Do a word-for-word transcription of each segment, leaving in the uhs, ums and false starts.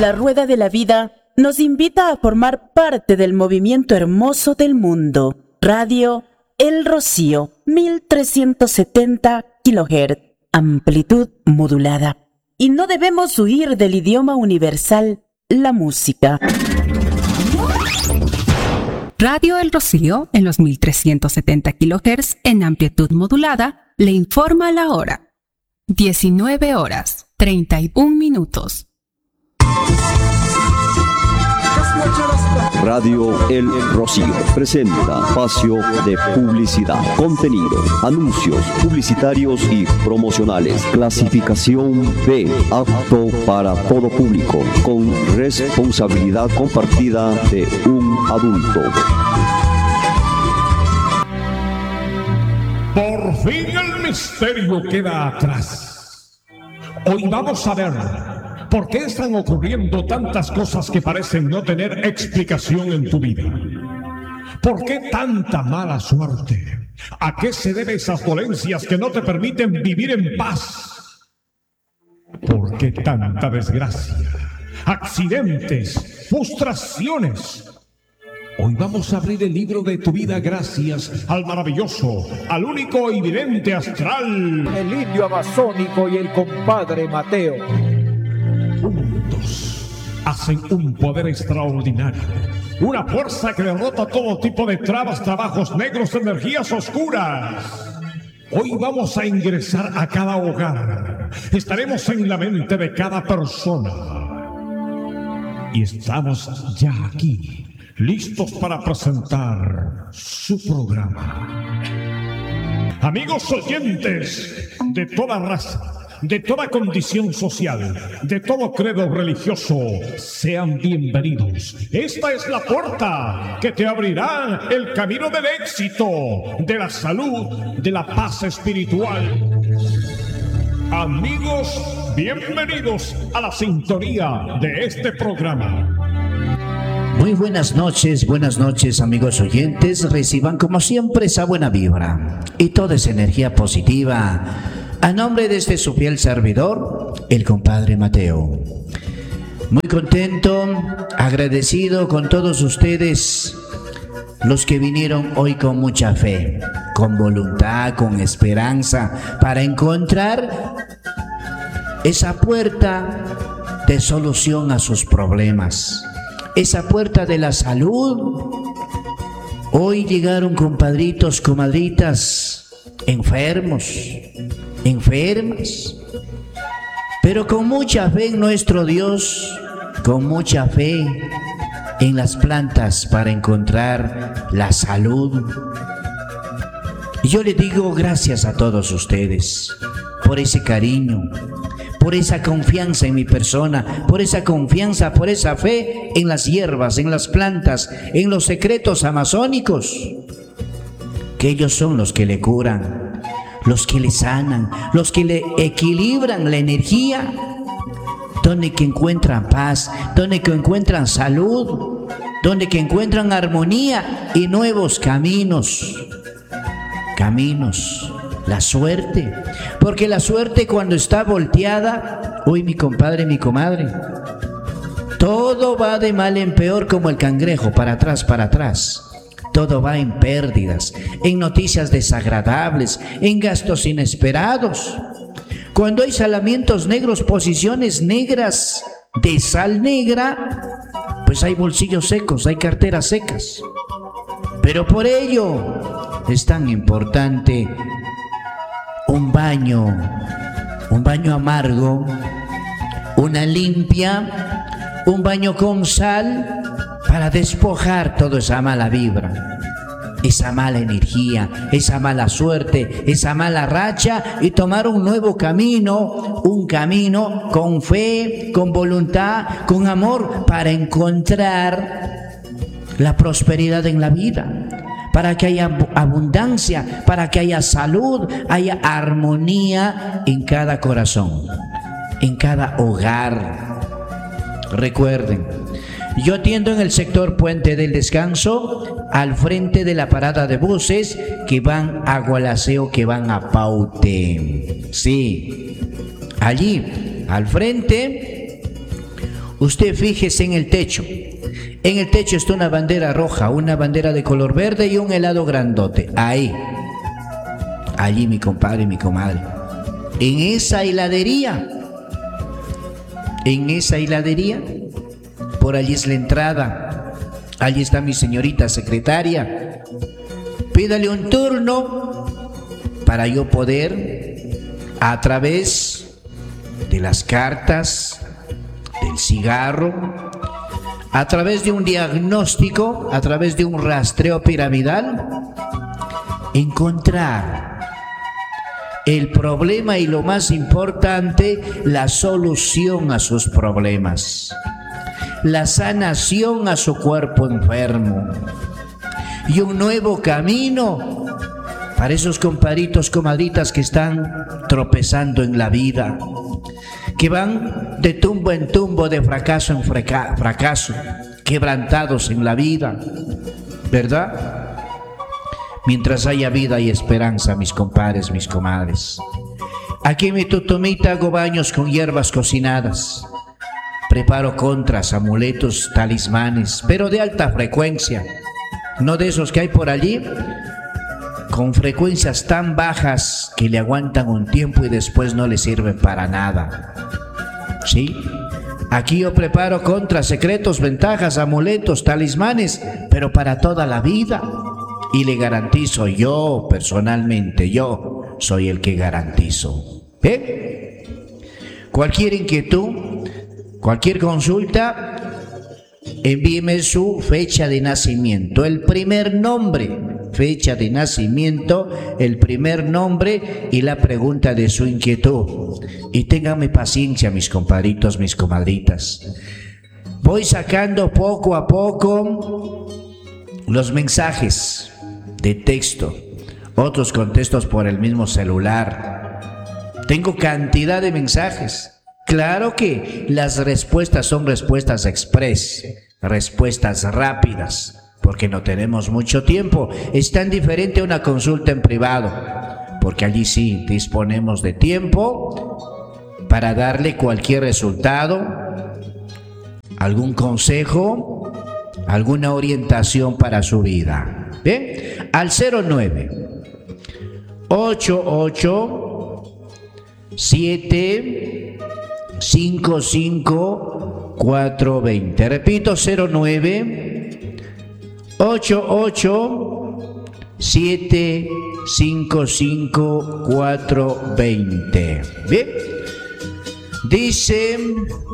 La rueda de la vida nos invita a formar parte del movimiento hermoso del mundo. Radio El Rocío, mil trescientos setenta kilohertz, amplitud modulada. Y no debemos huir del idioma universal, la música. Radio El Rocío, en los mil trescientos setenta kilohertz en amplitud modulada, le informa la hora. diecinueve horas, treinta y un minutos. Radio El Rocío presenta espacio de publicidad, contenido, anuncios publicitarios y promocionales. Clasificación B, apto para todo público, con responsabilidad compartida de un adulto. Por fin el misterio queda atrás. Hoy vamos a ver por qué están ocurriendo tantas cosas que parecen no tener explicación en tu vida. ¿Por qué tanta mala suerte? ¿A qué se deben esas dolencias que no te permiten vivir en paz? ¿Por qué tanta desgracia? Accidentes, frustraciones. Hoy vamos a abrir el libro de tu vida gracias al maravilloso, al único evidente astral, el indio amazónico y el compadre Mateo. Juntos hacen un poder extraordinario, una fuerza que derrota todo tipo de trabas, trabajos negros, energías oscuras. Hoy vamos a ingresar a cada hogar, estaremos en la mente de cada persona y estamos ya aquí, listos para presentar su programa. Amigos oyentes de toda raza, de toda condición social, de todo credo religioso, sean bienvenidos. Esta es la puerta que te abrirá el camino del éxito, de la salud, de la paz espiritual. Amigos, bienvenidos a la sintonía de este programa. Muy buenas noches, buenas noches amigos oyentes. Reciban como siempre esa buena vibra y toda esa energía positiva a nombre de este su fiel servidor, el compadre Mateo. Muy contento, agradecido con todos ustedes, los que vinieron hoy con mucha fe, con voluntad, con esperanza, para encontrar esa puerta de solución a sus problemas, esa puerta de la salud. Hoy llegaron compadritos, comadritas, enfermos, enfermas, pero con mucha fe en nuestro Dios, con mucha fe en las plantas para encontrar la salud. Y yo le digo gracias a todos ustedes por ese cariño, por esa confianza en mi persona, por esa confianza, por esa fe en las hierbas, en las plantas, en los secretos amazónicos, que ellos son los que le curan, los que le sanan, los que le equilibran la energía, donde que encuentran paz, donde que encuentran salud, donde que encuentran armonía y nuevos caminos, caminos, la suerte, porque la suerte cuando está volteada, uy, mi compadre, mi comadre, todo va de mal en peor como el cangrejo, para atrás, para atrás. Todo va en pérdidas, en noticias desagradables, en gastos inesperados. Cuando hay salamientos negros, posiciones negras de sal negra, pues hay bolsillos secos, hay carteras secas. Pero por ello es tan importante un baño, un baño amargo, una limpia, un baño con sal, para despojar toda esa mala vibra, esa mala energía, esa mala suerte, esa mala racha, y tomar un nuevo camino, un camino con fe, con voluntad, con amor, para encontrar la prosperidad en la vida, para que haya abundancia, para que haya salud, haya armonía en cada corazón, en cada hogar. Recuerden, yo atiendo en el sector Puente del Descanso, al frente de la parada de buses que van a Gualaceo, que van a Paute. Sí, allí, al frente, Usted fíjese en el techo. En el techo está una bandera roja, una bandera de color verde y un helado grandote. Ahí. Allí mi compadre y mi comadre. En esa heladería. En esa heladería. Por allí es la entrada. Allí está mi señorita secretaria. Pídale un turno para yo poder, a través de las cartas, del cigarro, a través de un diagnóstico, a través de un rastreo piramidal, encontrar el problema y, lo más importante, la solución a sus problemas, la sanación a su cuerpo enfermo y un nuevo camino para esos compadritos, comadritas que están tropezando en la vida, que van de tumbo en tumbo, de fracaso en fraca- fracaso, quebrantados en la vida, ¿verdad? Mientras haya vida y esperanza, mis compadres, mis comadres. Aquí en mi tutumita hago baños con hierbas cocinadas. Preparo contras, amuletos, talismanes, pero de alta frecuencia. No de esos que hay por allí, con frecuencias tan bajas que le aguantan un tiempo y después no le sirven para nada. ¿Sí? Aquí yo preparo contras, secretos, ventajas, amuletos, talismanes, pero para toda la vida. Y le garantizo, yo personalmente, yo soy el que garantizo. ¿Eh? Cualquier inquietud, cualquier consulta, envíeme su fecha de nacimiento, el primer nombre, fecha de nacimiento, el primer nombre y la pregunta de su inquietud. Y ténganme paciencia, mis compadritos, mis comadritas. Voy sacando poco a poco los mensajes de texto, otros contestos por el mismo celular. Tengo cantidad de mensajes. Claro que las respuestas son respuestas express, respuestas rápidas, porque no tenemos mucho tiempo. Es tan diferente a una consulta en privado, porque allí sí disponemos de tiempo para darle cualquier resultado, algún consejo, alguna orientación para su vida. ¿Bien? Al cero nueve ocho ocho siete cinco cinco cuatro dos cero. Repito, cero nueve ocho ocho siete cinco cinco cuatro dos cero. Bien. Dice: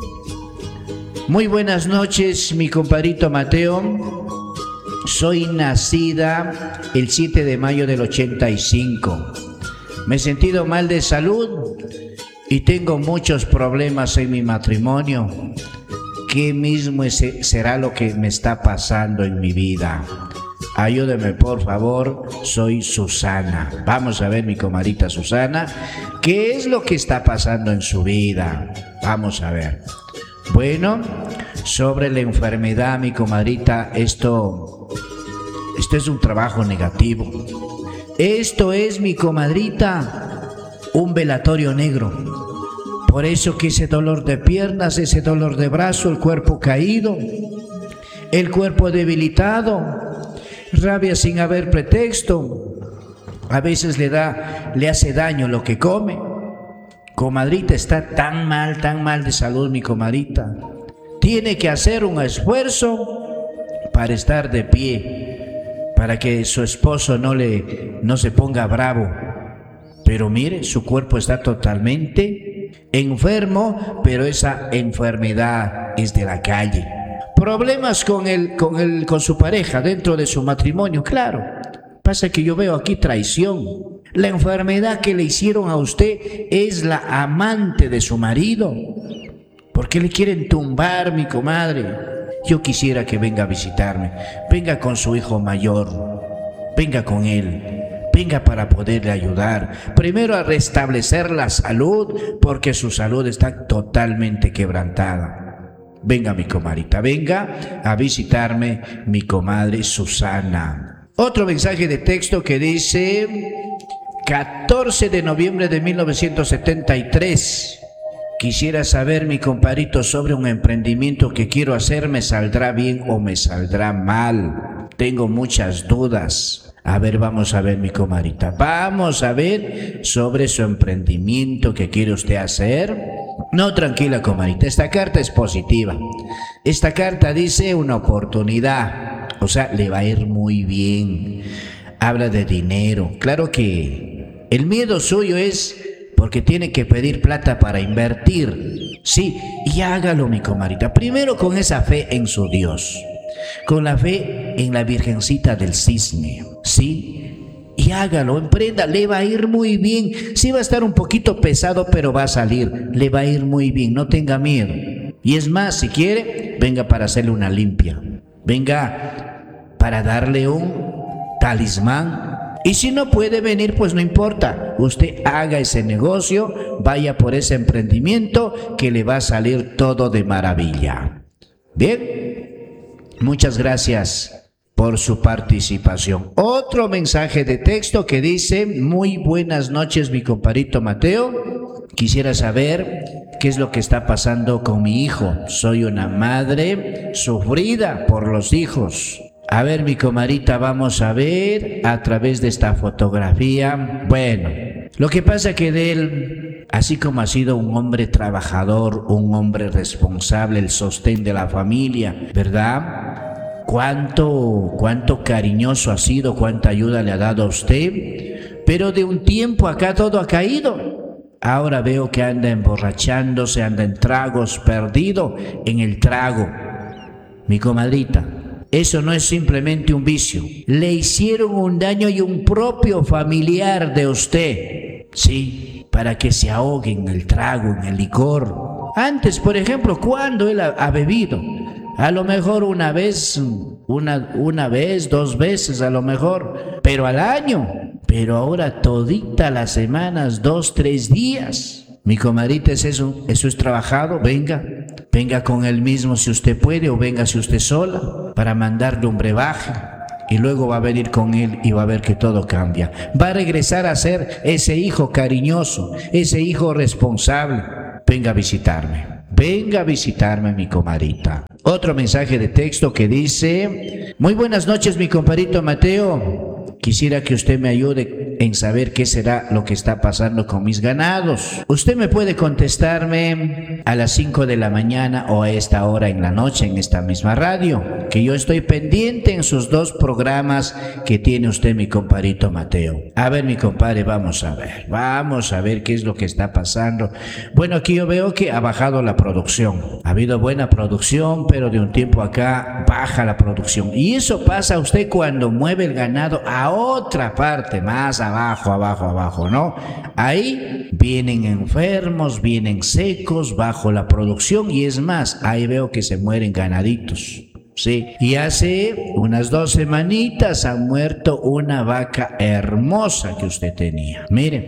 muy buenas noches, mi compadrito Mateo. Soy nacida el siete de mayo del ochenta y cinco. Me he sentido mal de salud y tengo muchos problemas en mi matrimonio. ¿Qué mismo es, será lo que me está pasando en mi vida? Ayúdeme, por favor. Soy Susana. Vamos a ver, mi comadita Susana, ¿qué es lo que está pasando en su vida? Vamos a ver. Bueno, sobre la enfermedad, mi comadrita, esto... Esto es un trabajo negativo. Esto es, mi comadrita, un velatorio negro. Por eso que ese dolor de piernas, ese dolor de brazo, el cuerpo caído, el cuerpo debilitado, rabia sin haber pretexto, a veces le da, le hace daño lo que come. Comadrita, está tan mal, tan mal de salud, mi comadrita. Tiene que hacer un esfuerzo para estar de pie, para que su esposo no, le, no se ponga bravo. Pero mire, su cuerpo está totalmente enfermo, pero esa enfermedad es de la calle. Problemas con, el, con, el, con su pareja dentro de su matrimonio, claro. Pasa que yo veo aquí traición. La enfermedad que le hicieron a usted es la amante de su marido. ¿Por qué le quieren tumbar, mi comadre? Yo quisiera que venga a visitarme. Venga con su hijo mayor. Venga con él. Venga para poderle ayudar. Primero a restablecer la salud, porque su salud está totalmente quebrantada. Venga, mi comadrita. Venga a visitarme, mi comadre Susana. Otro mensaje de texto que dice: catorce de noviembre de mil novecientos setenta y tres. Quisiera saber, mi compadrito, sobre un emprendimiento que quiero hacer, ¿me saldrá bien o me saldrá mal? Tengo muchas dudas. A ver, vamos a ver, mi comadrita. Vamos a ver sobre su emprendimiento que quiere usted hacer. No, tranquila, comadrita. Esta carta es positiva. Esta carta dice una oportunidad. O sea, le va a ir muy bien. Habla de dinero. Claro que el miedo suyo es porque tiene que pedir plata para invertir. Sí, y hágalo, mi comadrita. Primero con esa fe en su Dios. Con la fe en la Virgencita del Cisne. Sí, y hágalo, emprenda, le va a ir muy bien. Sí va a estar un poquito pesado, pero va a salir. Le va a ir muy bien, no tenga miedo. Y es más, si quiere, venga para hacerle una limpia. Venga para darle un talismán. Y si no puede venir, pues no importa. Usted haga ese negocio, vaya por ese emprendimiento que le va a salir todo de maravilla. Bien, muchas gracias por su participación. Otro mensaje de texto que dice: muy buenas noches, mi compadrito Mateo. Quisiera saber qué es lo que está pasando con mi hijo. Soy una madre sufrida por los hijos. A ver, mi comadrita, vamos a ver a través de esta fotografía. Bueno, lo que pasa que de él, así como ha sido un hombre trabajador, un hombre responsable, el sostén de la familia, ¿verdad? Cuánto, cuánto cariñoso ha sido, cuánta ayuda le ha dado a usted. Pero de un tiempo acá todo ha caído. Ahora veo que anda emborrachándose, anda en tragos, perdido en el trago. Mi comadrita, eso no es simplemente un vicio. Le hicieron un daño y un propio familiar de usted. Sí, para que se ahogue en el trago, en el licor. Antes, por ejemplo, cuando él ha, ha bebido, a lo mejor una vez, una, una vez, dos veces a lo mejor, pero al año. Pero ahora todita las semanas, dos, tres días. Mi comadrita, ¿es eso? ¿Eso es trabajado? Venga, venga con él mismo si usted puede, o venga si usted sola, para mandarle un brebaje. Y luego va a venir con él y va a ver que todo cambia. Va a regresar a ser ese hijo cariñoso, ese hijo responsable. Venga a visitarme, venga a visitarme, mi comadrita. Otro mensaje de texto que dice: muy buenas noches, mi compadrito Mateo. Quisiera que usted me ayude en saber qué será lo que está pasando con mis ganados. Usted me puede contestarme a las cinco de la mañana o a esta hora en la noche en esta misma radio, que yo estoy pendiente en sus dos programas que tiene usted, mi compadrito Mateo. A ver, mi compadre, vamos a ver, vamos a ver qué es lo que está pasando. Bueno, aquí yo veo que ha bajado la producción. Ha habido buena producción, pero de un tiempo acá baja la producción. Y eso pasa a usted cuando mueve el ganado a otra parte, más abajo, abajo, abajo, ¿no? Ahí vienen enfermos, vienen secos, bajo la producción, y es más, ahí veo que se mueren ganaditos. Sí, y hace unas dos semanitas ha muerto una vaca hermosa que usted tenía.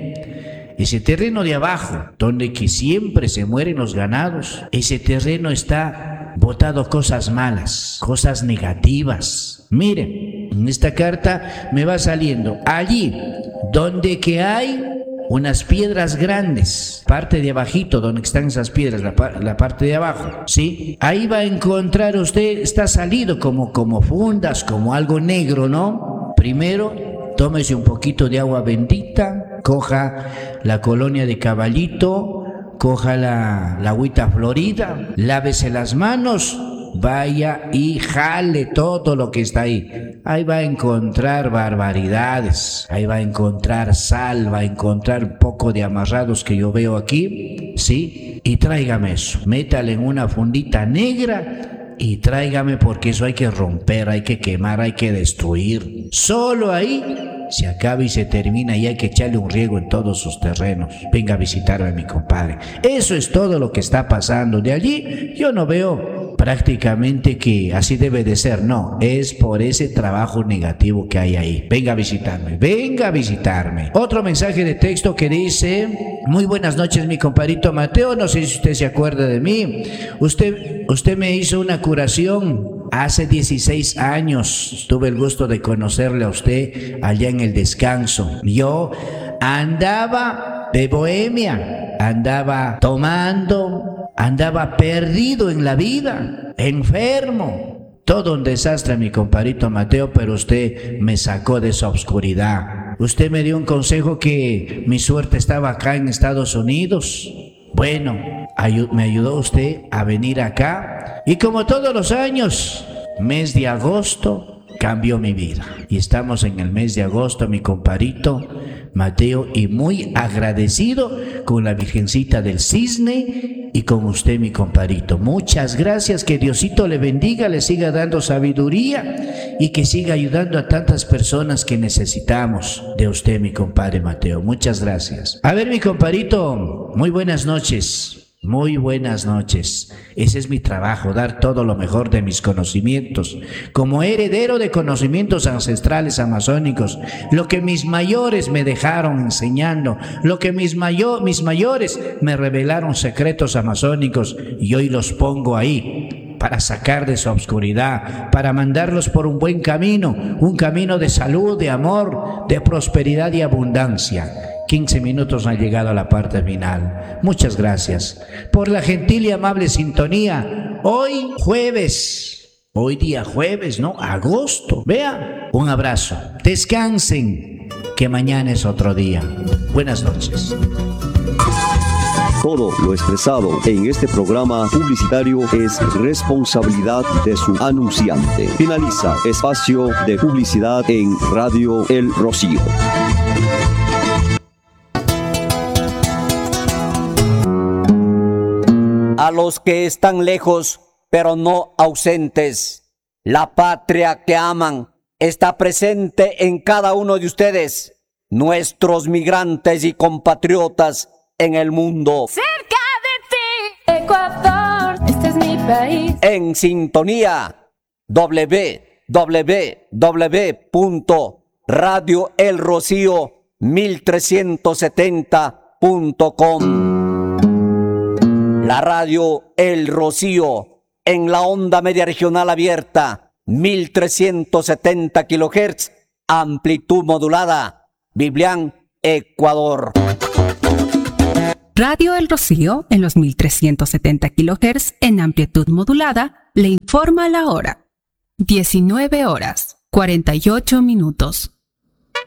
Mire, ese terreno de abajo, donde que siempre se mueren los ganados, ese terreno está botado cosas malas, cosas negativas. Mire, en esta carta me va saliendo allí donde que hay unas piedras grandes, parte de abajito donde están esas piedras, la, la parte de abajo, ¿sí? Ahí va a encontrar usted, está salido como, como fundas, como algo negro, ¿no? Primero, tómese un poquito de agua bendita, coja la colonia de caballito, coja la, la agüita florida, lávese las manos, vaya y jale todo lo que está ahí. Ahí va a encontrar barbaridades, ahí va a encontrar sal, va a encontrar un poco de amarrados que yo veo aquí, ¿sí? Y tráigame eso, métale en una fundita negra y tráigame, porque eso hay que romper, hay que quemar, hay que destruir. Solo ahí se acaba y se termina, y hay que echarle un riego en todos sus terrenos. Venga a visitarme, mi compadre. Eso es todo lo que está pasando. De allí yo no veo prácticamente que así debe de ser, no, es por ese trabajo negativo que hay ahí. Venga a visitarme, venga a visitarme. Otro mensaje de texto que dice: muy buenas noches, mi compadrito Mateo, no sé si usted se acuerda de mí. Usted, usted me hizo una curación hace dieciséis años, tuve el gusto de conocerle a usted allá en el Descanso. Yo andaba de bohemia, andaba tomando, andaba perdido en la vida, enfermo. Todo un desastre, mi compadrito Mateo, pero usted me sacó de esa oscuridad. Usted me dio un consejo que mi suerte estaba acá en Estados Unidos. Bueno, ayu- me ayudó usted a venir acá y como todos los años, mes de agosto cambió mi vida. Y estamos en el mes de agosto, mi compadrito Mateo, y muy agradecido con la Virgencita del Cisne y con usted, mi compadrito. Muchas gracias, que Diosito le bendiga, le siga dando sabiduría y que siga ayudando a tantas personas que necesitamos de usted, mi compadre Mateo. Muchas gracias. A ver, mi compadrito, muy buenas noches. Muy buenas noches. Ese es mi trabajo, dar todo lo mejor de mis conocimientos, como heredero de conocimientos ancestrales amazónicos, lo que mis mayores me dejaron enseñando, lo que mis, mayo- mis mayores me revelaron secretos amazónicos, y hoy los pongo ahí para sacar de su oscuridad, para mandarlos por un buen camino, un camino de salud, de amor, de prosperidad y abundancia. quince minutos han llegado a la parte final. Muchas gracias por la gentil y amable sintonía. Hoy jueves, hoy día jueves, ¿no? Agosto. Vea, un abrazo. Descansen, que mañana es otro día. Buenas noches. Todo lo expresado en este programa publicitario es responsabilidad de su anunciante. Finaliza espacio de publicidad en Radio El Rocío. A los que están lejos, pero no ausentes, la patria que aman está presente en cada uno de ustedes, nuestros migrantes y compatriotas en el mundo. Cerca de ti, Ecuador, este es mi país. En sintonía, doble u doble u doble u punto radio el rocío mil trescientos setenta punto com. La radio El Rocío en la onda media regional abierta, mil trescientos setenta kilohertz, amplitud modulada, Biblián, Ecuador. Radio El Rocío en los mil trescientos setenta kilohertz en amplitud modulada le informa la hora. diecinueve horas, cuarenta y ocho minutos.